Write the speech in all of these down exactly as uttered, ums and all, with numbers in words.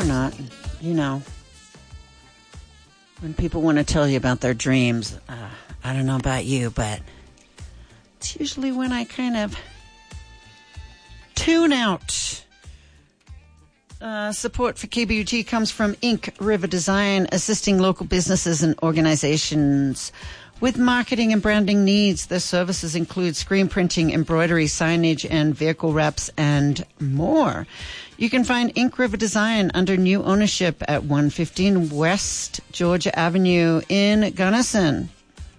not. You know, when people want to tell you about their dreams, uh, I don't know about you, but it's usually when I kind of tune out. Uh, support for K B U T comes from Ink River Design, assisting local businesses and organizations with marketing and branding needs. Their services include screen printing, embroidery, signage, and vehicle wraps, and more. You can find Ink River Design under new ownership at one fifteen West Georgia Avenue in Gunnison.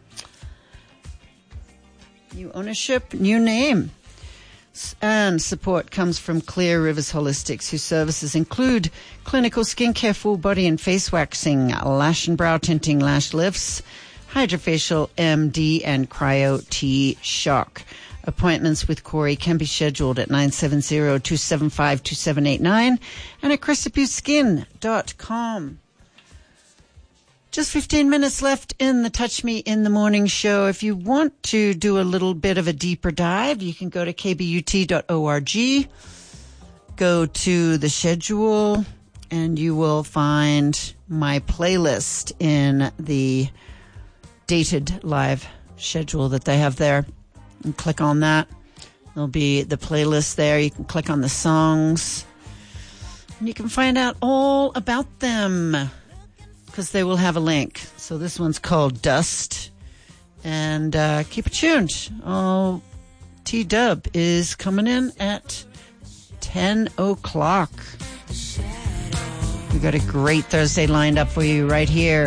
New ownership, new name. And support comes from Clear Rivers Holistics, whose services include clinical skincare, full body and face waxing, lash and brow tinting, lash lifts, hydrofacial M D, and cryo T-shock. Appointments with Corey can be scheduled at nine seven zero, two seven five, two seven eight nine and at cresapue skin dot com. Just fifteen minutes left in the Touch Me in the Morning show. If you want to do a little bit of a deeper dive, you can go to k b u t dot org, go to the schedule, and you will find my playlist in the dated live schedule that they have there. And click on that. There'll be the playlist there. You can click on the songs, and you can find out all about them, because they will have a link. So this one's called Dust. And uh, keep it tuned. Oh, T-Dub is coming in at ten o'clock. We've got a great Thursday lined up for you right here